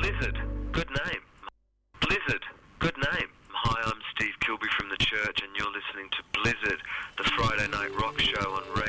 Blizzard, good name. Blizzard, good name. Hi, I'm Steve Kilby from The Church, and you're listening to Blizzard, the Friday night rock show on